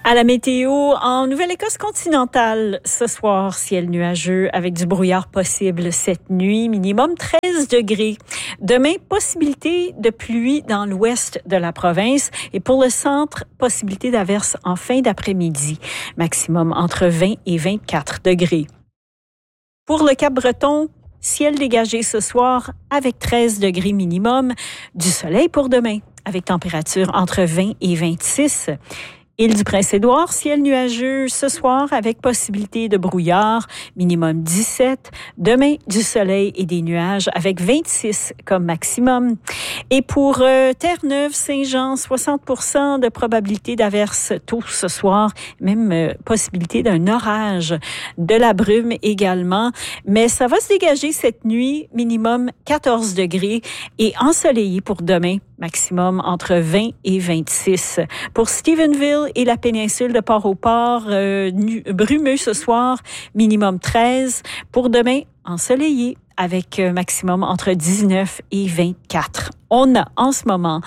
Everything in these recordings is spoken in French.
À la météo, en Nouvelle-Écosse continentale, ce soir, ciel nuageux avec du brouillard possible cette nuit, minimum 13 degrés. Demain, possibilité de pluie dans l'ouest de la province et pour le centre, possibilité d'averse en fin d'après-midi, maximum entre 20 et 24 degrés. Pour le Cap-Breton, ciel dégagé ce soir avec 13 degrés minimum, du soleil pour demain avec température entre 20 et 26. Île du Prince-Édouard, ciel nuageux ce soir avec possibilité de brouillard, minimum 17. Demain, du soleil et des nuages avec 26 comme maximum. Et pour Terre-Neuve, Saint-Jean, 60% de probabilité d'averse tôt ce soir, même possibilité d'un orage, de la brume également. Mais ça va se dégager cette nuit, minimum 14 degrés et ensoleillé pour demain. Maximum entre 20 et 26. Pour Stephenville et la péninsule de Port-au-Port, brumeux ce soir, minimum 13. Pour demain, ensoleillé avec maximum entre 19 et 24. On a en ce moment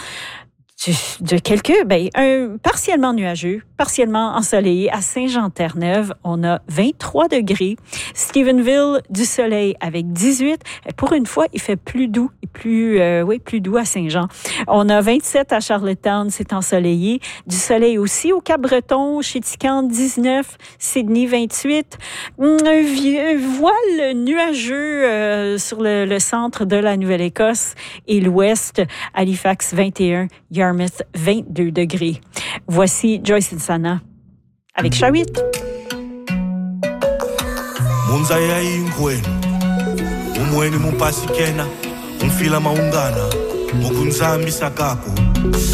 un partiellement nuageux, partiellement ensoleillé à Saint-Jean-Terre-Neuve. On a 23 degrés. Stephenville, du soleil avec 18. Pour une fois, il fait plus doux et plus doux à Saint-Jean. On a 27 à Charlottetown, c'est ensoleillé. Du soleil aussi au Cap-Breton, chez Tican, 19. Sydney, 28. Un voile nuageux sur le centre de la Nouvelle-Écosse et l'ouest. Halifax, 21. Yarmouth, 22 degrés. Voici Joyce Nsana avec Shawit. Munzaya ingwenu umweni mumpasikena umfila maungana mukunzambisa kako